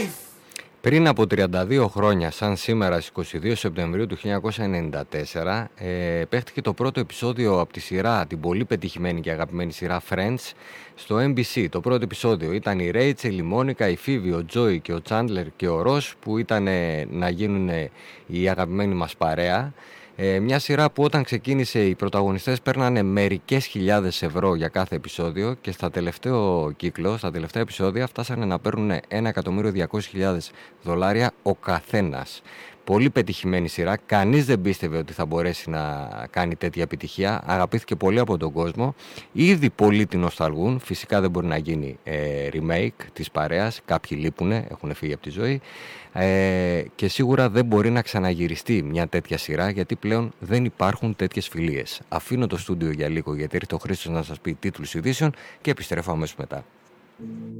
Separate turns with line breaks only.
Πριν από 32 χρόνια, σαν σήμερα στις 22 Σεπτεμβρίου του 1994, παίχτηκε το πρώτο επεισόδιο από τη σειρά, την πολύ πετυχημένη και αγαπημένη σειρά Friends, στο NBC. Το πρώτο επεισόδιο ήταν η Ρέιτσελ, η Μόνικα, η Φίβι, ο Τζόι και ο Τσάντλερ και ο Ρος, που ήταν να γίνουν η αγαπημένη μας παρέα. Μια σειρά που όταν ξεκίνησε οι πρωταγωνιστές παίρνανε μερικές χιλιάδες ευρώ για κάθε επεισόδιο και στα τελευταίο κύκλο, στα τελευταία επεισόδια φτάσανε να παίρνουν $1.200.000 ο καθένας. Πολύ πετυχημένη σειρά, κανείς δεν πίστευε ότι θα μπορέσει να κάνει τέτοια επιτυχία, αγαπήθηκε πολύ από τον κόσμο, ήδη πολλοί την νοσταλγούν, φυσικά δεν μπορεί να γίνει remake της παρέας, κάποιοι λείπουνε, έχουν φύγει από τη ζωή, και σίγουρα δεν μπορεί να ξαναγυριστεί μια τέτοια σειρά γιατί πλέον δεν υπάρχουν τέτοιες φιλίες. Αφήνω το στούντιο για λίγο γιατί ήρθε ο Χρήστος να σας πει τίτλους ειδήσεων και επιστρέφω αμέσως μετά.